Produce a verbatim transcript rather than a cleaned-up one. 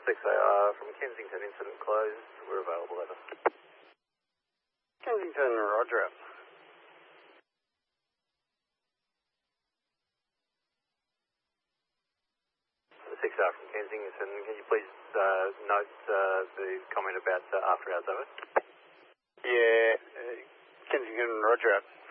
six A R from Kensington, incident closed. We're available, over. Kensington, roger up. six A R from Kensington, can you please uh, note uh, the comment about uh, after hours, over? Yeah, uh, Kensington, roger up.